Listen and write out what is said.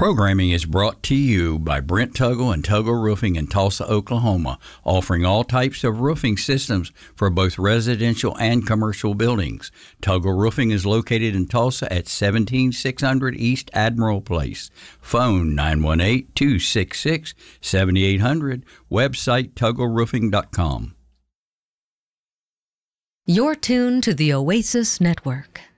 Programming is brought to you by Brent Tuggle and Tuggle Roofing in Tulsa, Oklahoma, offering all types of roofing systems for both residential and commercial buildings. Tuggle Roofing is located in Tulsa at 17600 East Admiral Place. Phone 918-266-7800. Website TuggleRoofing.com. You're tuned to the Oasis Network.